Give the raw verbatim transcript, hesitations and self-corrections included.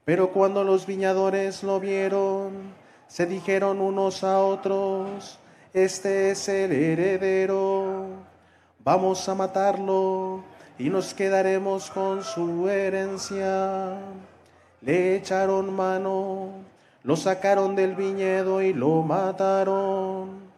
Pero cuando los viñadores lo vieron, se dijeron unos a otros, este es el heredero, vamos a matarlo y nos quedaremos con su herencia. Le echaron mano, lo sacaron del viñedo y lo mataron.